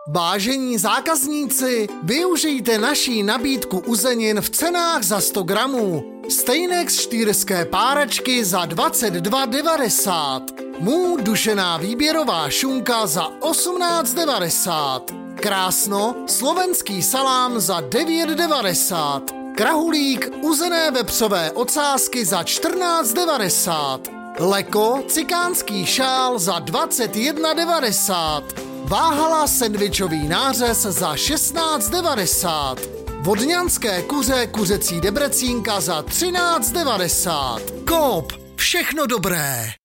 Vážení zákazníci, využijte naší nabídku uzenin v cenách za 100 gramů. Stejnex štýrské páračky za 22,90. Mů dušená výběrová šunka za 18,90. Krásno slovenský salám za 9,90. Krahulík uzené vepřové ocásky za 14,90. Leko cikánský šál za 21,90. Váhala sendvičový nářez za 16,90. Vodňanské kuře kuřecí debrecínka za 13,90. Coop, všechno dobré.